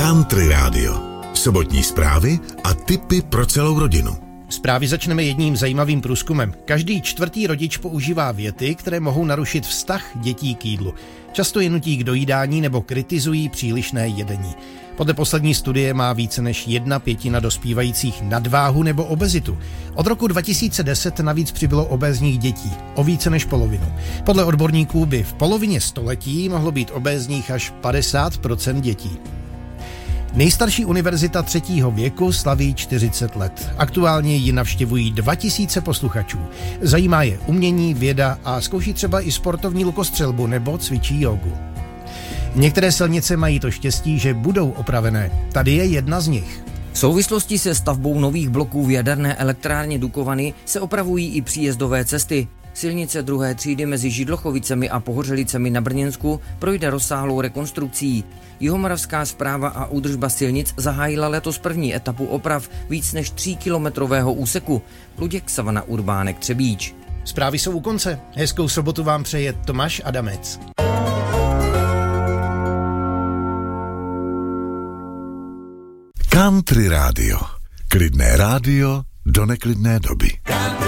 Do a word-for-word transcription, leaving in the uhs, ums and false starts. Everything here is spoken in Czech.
Country Radio. Sobotní zprávy a tipy pro celou rodinu. Zprávy začneme jedním zajímavým průzkumem. Každý čtvrtý rodič používá věty, které mohou narušit vztah dětí k jídlu. Často je nutí k dojídání nebo kritizují přílišné jedení. Podle poslední studie má více než jedna pětina dospívajících nadváhu nebo obezitu. Od roku dva tisíce deset navíc přibylo obézních dětí, o více než polovinu. Podle odborníků by v polovině století mohlo být obézních až padesát procent dětí. Nejstarší univerzita třetího věku slaví čtyřicet let. Aktuálně ji navštěvují dva tisíce posluchačů. Zajímá je umění, věda a zkouší třeba i sportovní lukostřelbu nebo cvičí jogu. Některé silnice mají to štěstí, že budou opravené. Tady je jedna z nich. V souvislosti se stavbou nových bloků v jaderné elektrárně Dukovany se opravují i příjezdové cesty. Silnice druhé třídy mezi Židlochovicemi a Pohořelicemi na Brněnsku projde rozsáhlou rekonstrukcí. Jihomoravská správa a údržba silnic zahájila letos první etapu oprav víc než tříkilometrového úseku. Luděk Savana Urbánek Třebíč. Zprávy jsou u konce. Hezkou sobotu vám přeje Tomáš Adamec. Country Radio. Klidné rádio do neklidné doby.